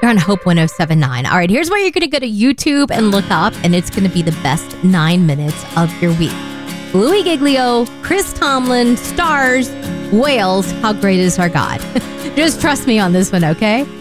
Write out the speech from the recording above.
You're on Hope 1079. All right, here's where you're going to go to YouTube and look up, and it's going to be the best 9 minutes of your week. Louis Giglio, Chris Tomlin, stars, Wales, how great is our God? Just trust me on this one, okay?